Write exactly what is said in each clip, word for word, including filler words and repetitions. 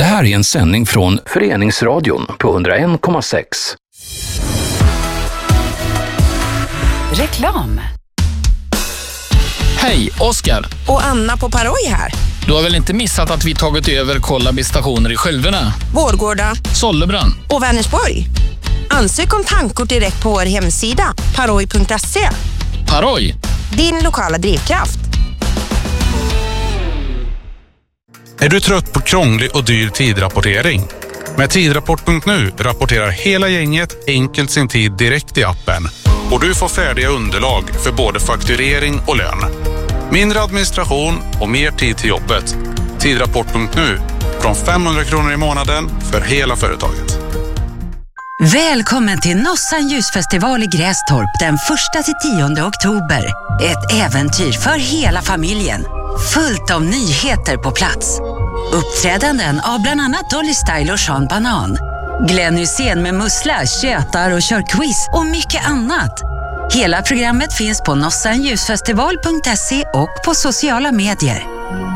Det här är en sändning från Föreningsradion på hundra en komma sex. Reklam. Hej, Oskar. Och Anna på Paroj här. Du har väl inte missat att vi tagit över Kollabi stationer i Skölverna, Vårgårda, Sollebrand och Vänersborg. Ansök om tankkort direkt på vår hemsida paroj punkt se. Paroj, din lokala drivkraft. Är du trött på krånglig och dyr tidrapportering? Med tidrapport punkt nu rapporterar hela gänget enkelt sin tid direkt i appen. Och du får färdiga underlag för både fakturering och lön. Mindre administration och mer tid till jobbet. Tidrapport punkt nu. Från femhundra kronor i månaden för hela företaget. Välkommen till Nossan ljusfestival i Grästorp den första till tionde oktober. Ett äventyr för hela familjen. Fullt av nyheter på plats. Uppträdanden av bland annat Dolly Style och Sean Banan. Glenn Hussein med mussla, tjötar och kör quiz och mycket annat. Hela programmet finns på nossan ljusfestival punkt se och på sociala medier.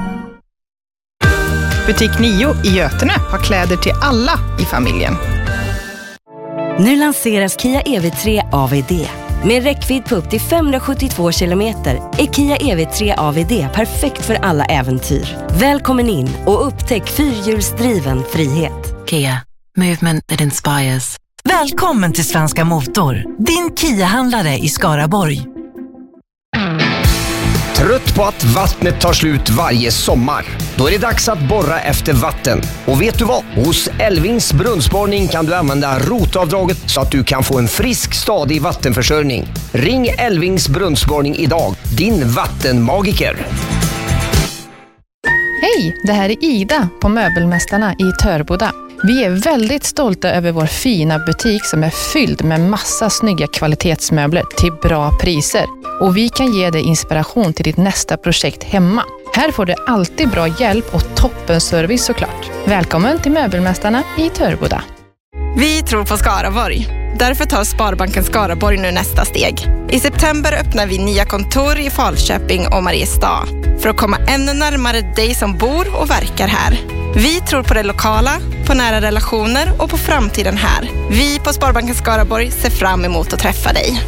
Butik nio i Götene har kläder till alla i familjen. Nu lanseras Kia E V tre A V D. Med räckvidd på upp till femhundrasjuttiotvå kilometer är Kia E V tre A V D perfekt för alla äventyr. Välkommen in och upptäck fyrhjulsdriven frihet. Kia, movement that inspires. Välkommen till Svenska Motor, din Kia-handlare i Skaraborg. Trött på att vattnet tar slut varje sommar? Då är det dags att borra efter vatten. Och vet du vad? Hos Elvings brunnsborrning kan du använda rotavdraget så att du kan få en frisk, stadig vattenförsörjning. Ring Elvings brunnsborrning idag, din vattenmagiker. Hej, det här är Ida på Möbelmästarna i Törboda. Vi är väldigt stolta över vår fina butik som är fylld med massa snygga kvalitetsmöbler till bra priser. Och vi kan ge dig inspiration till ditt nästa projekt hemma. Här får du alltid bra hjälp och toppenservice såklart. Välkommen till Möbelmästarna i Törboda. Vi tror på Skaraborg. Därför tar Sparbanken Skaraborg nu nästa steg. I september öppnar vi nya kontor i Falköping och Mariestad för att komma ännu närmare dig som bor och verkar här. Vi tror på det lokala, på nära relationer och på framtiden här. Vi på Sparbanken Skaraborg ser fram emot att träffa dig.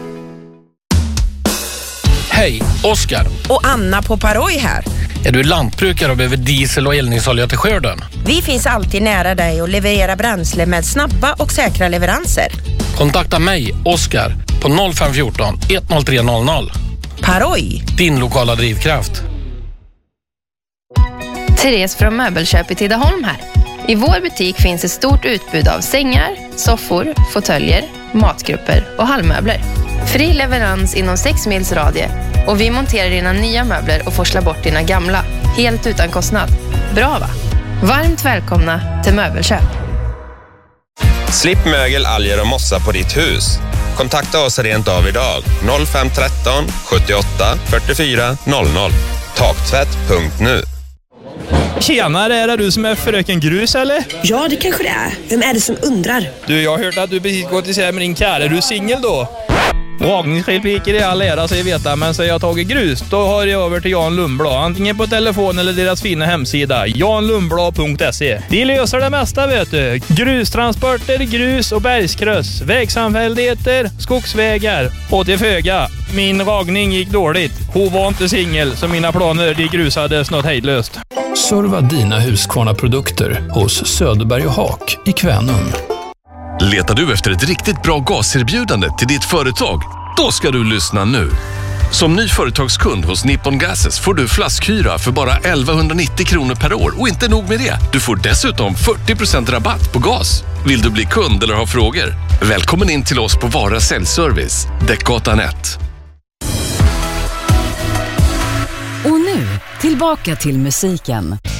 hej, Oskar. Och Anna på Paroj här. Är du lantbrukare och behöver diesel och eldningsolja till skörden? Vi finns alltid nära dig och levererar bränsle med snabba och säkra leveranser. Kontakta mig, Oskar, på noll fem ett fyra ett noll tre noll noll. Paroj, din lokala drivkraft. Therese från Möbelköp i Tidaholm här. I vår butik finns ett stort utbud av sängar, soffor, fåtöljer, matgrupper och hallmöbler. Fri leverans inom sex mils radie och vi monterar dina nya möbler och forslar bort dina gamla, helt utan kostnad. Bra va? Varmt välkomna till Möbelköp. Slipp mögel, alger och mossa på ditt hus. Kontakta oss rent av idag. noll fem ett tre sjuttioåtta fyrtiofyra noll noll. Taktvätt punkt nu. Tjenare, är det du som är fröken Grus eller? Ja, det kanske det är. Vem är det som undrar? Du, jag har hört att du precis gått isär med din kär. Är du singel då? Dragningsrepliker i all ära, så jag vet, men så jag har tagit grus, då har jag över till Jan Lundblad. Antingen på telefon eller deras fina hemsida, jan lundblad punkt se. De löser det mesta, vet du. Grustransporter, grus och bergskryss, vägsamfälligheter, skogsvägar och till föga. Min ragning gick dåligt. Hon var inte singel, så mina planer de grusades något hejdlöst. Serva dina Husqvarna-produkter hos Söderberg och Haak i Kvänum. Letar du efter ett riktigt bra gaserbjudande till ditt företag? Då ska du lyssna nu. Som ny företagskund hos Nippon Gases får du flaskhyra för bara elvahundranittio kronor per år. Och inte nog med det, du får dessutom fyrtio procent rabatt på gas. Vill du bli kund eller ha frågor? Välkommen in till oss på Vara Säljservice, Däckgatan ett. Och nu, tillbaka till musiken.